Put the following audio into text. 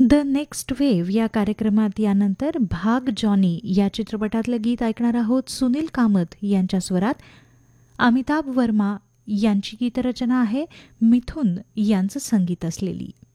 The next wave या कार्यक्रमात यानंतर भाग जॉनी या चित्रपटातलं गीत ऐकणार आहोत. सुनील कामत यांच्या स्वरात अमिताभ वर्मा यांची गीतरचना आहे, मिथुन यांचं संगीत असलेली.